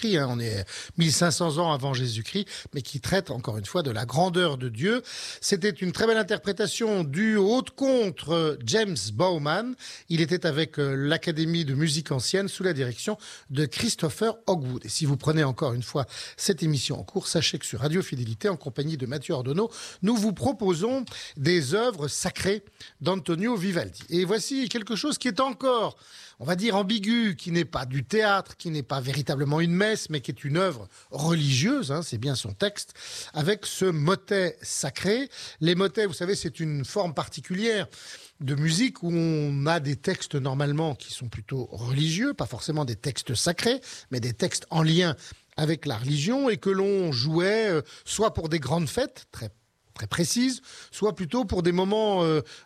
On est 1500 ans avant Jésus-Christ, mais qui traite encore une fois de la grandeur de Dieu. C'était une très belle interprétation du haut de contre James Bowman. Il était avec l'Académie de musique ancienne sous la direction de Christopher Hogwood. Et si vous prenez encore une fois cette émission en cours, sachez que sur Radio Fidélité, en compagnie de Mathieu Ordonneau, nous vous proposons des œuvres sacrées d'Antonio Vivaldi. Et voici quelque chose qui est encore, on va dire, ambigu, qui n'est pas du théâtre, qui n'est pas véritablement une messe, mais qui est une œuvre religieuse, c'est bien son texte, avec ce motet sacré. Les motets, vous savez, c'est une forme particulière de musique où on a des textes normalement qui sont plutôt religieux, pas forcément des textes sacrés, mais des textes en lien avec la religion et que l'on jouait soit pour des grandes fêtes, très précise, soit plutôt pour des moments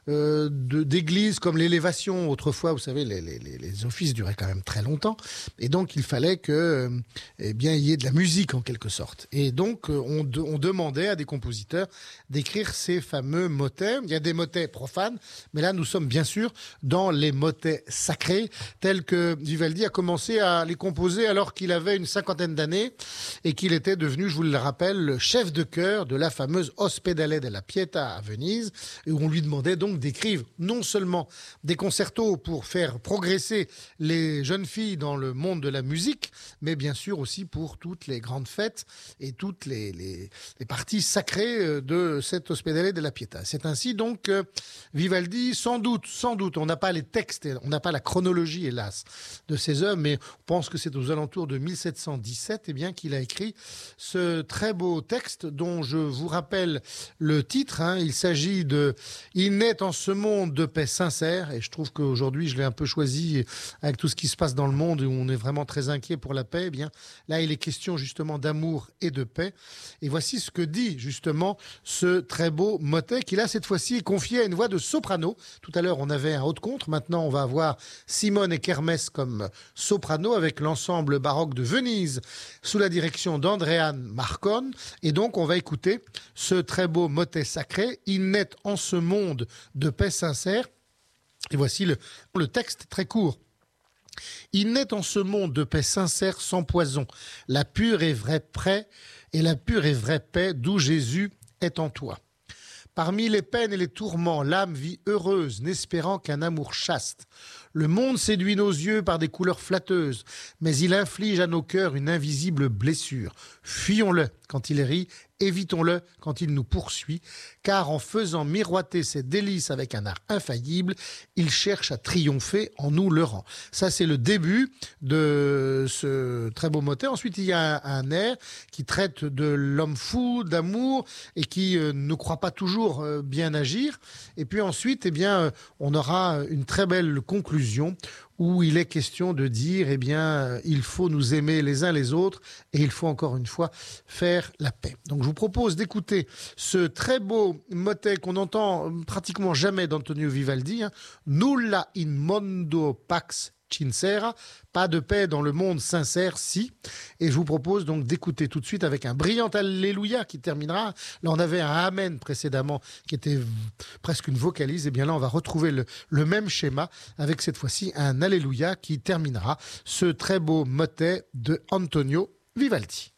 d'église comme l'élévation. Autrefois, vous savez, les offices duraient quand même très longtemps, et donc il fallait que, il y ait de la musique en quelque sorte. Et donc on demandait à des compositeurs d'écrire ces fameux motets. Il y a des motets profanes, mais là nous sommes bien sûr dans les motets sacrés, tels que Vivaldi a commencé à les composer alors qu'il avait une 50aine d'années et qu'il était devenu, je vous le rappelle, le chef de chœur de la fameuse Ospedale della Pietà à Venise, et où on lui demandait donc d'écrire non seulement des concertos pour faire progresser les jeunes filles dans le monde de la musique, mais bien sûr aussi pour toutes les grandes fêtes et toutes les parties sacrées de cette Ospedale della Pietà. C'est ainsi donc que Vivaldi, sans doute, on n'a pas les textes, on n'a pas la chronologie hélas de ses œuvres, mais on pense que c'est aux alentours de 1717 qu'il a écrit ce très beau texte dont je vous rappelle le titre. Il s'agit de « Il naît en ce monde de paix sincère », et je trouve qu'aujourd'hui je l'ai un peu choisi avec tout ce qui se passe dans le monde où on est vraiment très inquiet pour la paix. Là il est question justement d'amour et de paix, et voici ce que dit justement ce très beau motet qui là cette fois-ci est confié à une voix de soprano. Tout à l'heure on avait un haut de contre, maintenant on va avoir Simone et Kermès comme soprano avec l'ensemble baroque de Venise sous la direction d'Andréane Marcon, et donc on va écouter ce très beau motet sacré, « Il naît en ce monde de paix sincère ». Et voici le texte très court. « Il naît en ce monde de paix sincère sans poison, la pure et vraie paix, et la pure et vraie paix d'où Jésus est en toi. Parmi les peines et les tourments, l'âme vit heureuse, n'espérant qu'un amour chaste. Le monde séduit nos yeux par des couleurs flatteuses, mais il inflige à nos cœurs une invisible blessure. Fuyons-le quand il rit, évitons-le quand il nous poursuit, car en faisant miroiter ses délices avec un art infaillible, il cherche à triompher en nous leurrant. » Ça, c'est le début de ce très beau motet. Ensuite, il y a un air qui traite de l'homme fou, d'amour, et qui ne croit pas toujours bien agir. Et puis ensuite, on aura une très belle conclusion où il est question de dire, il faut nous aimer les uns les autres et il faut encore une fois faire la paix. Donc je vous propose d'écouter ce très beau motet qu'on entend pratiquement jamais d'Antonio Vivaldi, Nulla in mondo pax sincera, pas de paix dans le monde sincère, si. Et je vous propose donc d'écouter tout de suite avec un brillant Alléluia qui terminera. Là, on avait un Amen précédemment qui était presque une vocalise. Et bien là, on va retrouver le même schéma avec cette fois-ci un Alléluia qui terminera ce très beau motet de Antonio Vivaldi.